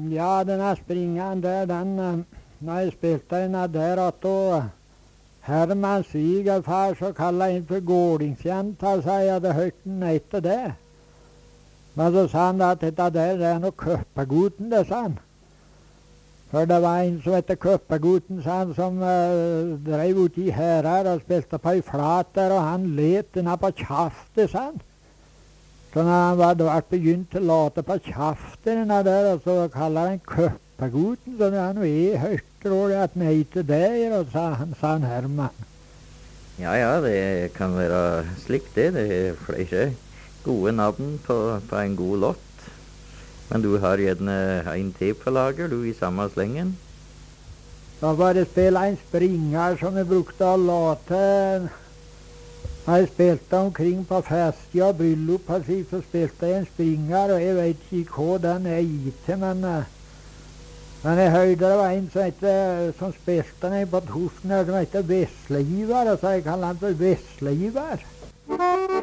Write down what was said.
Ja, denne springeren der, den når jeg spilte den der at da Hermans svigerfar så kallet inn for gårdingsjenta, sa jeg hadde hørt den etter det. Men så sa han at dette der det er noe Køppegoten, det sa han. For det var en som heter Køppegoten, sa han, som drev ute i Herad og spilte på ei flat der, og han let den på kjaftet, sa han. Så når han var begynt å late på kjaftet den der, og så kaller han Køppegoten, så det er noe jeg hørte det at han heter det, og sa han Herman. Ja, ja, det kan være slik det. Det er flere gode navn på en god låt. Men du har gjerne en til på lager, du, i samme slengen? Da var det spillet en springer som jeg brukte å late. Når jeg spilte omkring på fest og bryllup, så spilte jeg en springer, og jeg vet ikke hva den er gitt til, men jeg hørte det var en som spilte den på Tosten, som heter Vesleivar, og så jeg kaller han for Vesleivar.